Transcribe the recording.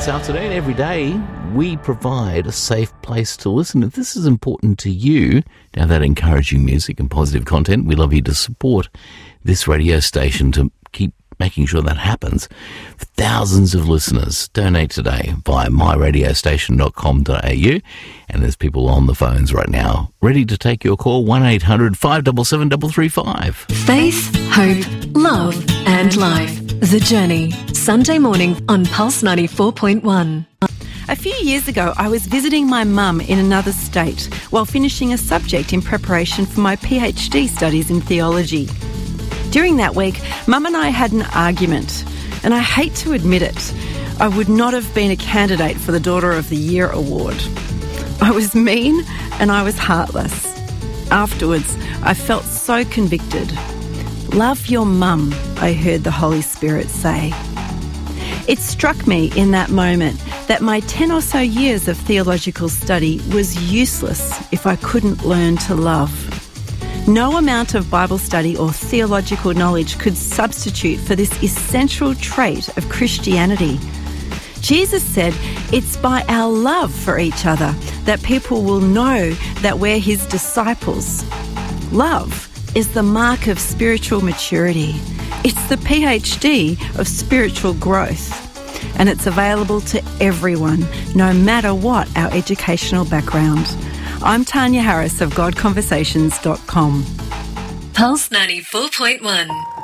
this afternoon. Every day we provide a safe place to listen. If this is important to you, now that encouraging music and positive content, we love you to support this radio station to keep making sure that happens. For thousands of listeners, donate today via myradiostation.com.au. And there's people on the phones right now ready to take your call, 1-800-577-335. Faith, hope, love and life. The Journey, Sunday morning on Pulse 94.1. A few years ago, I was visiting my mum in another state while finishing a subject in preparation for my PhD studies in theology. During that week, Mum and I had an argument, and I hate to admit it, I would not have been a candidate for the Daughter of the Year award. I was mean and I was heartless. Afterwards, I felt so convicted. Love your mum, I heard the Holy Spirit say. It struck me in that moment that my 10 or so years of theological study was useless if I couldn't learn to love. No amount of Bible study or theological knowledge could substitute for this essential trait of Christianity. Jesus said it's by our love for each other that people will know that we're his disciples. Love is the mark of spiritual maturity. It's the PhD of spiritual growth. And it's available to everyone, no matter what our educational background. I'm Tanya Harris of GodConversations.com. Pulse 94.1.